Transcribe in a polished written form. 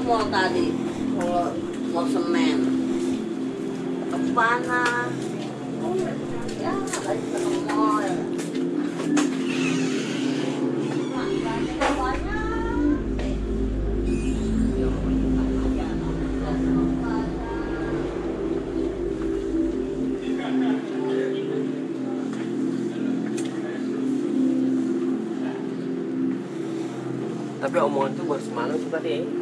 mall tadi, mall semen. Kemana? Ya, lagi ke mall. Tapi omongan tuh baru semalam tuh tadi.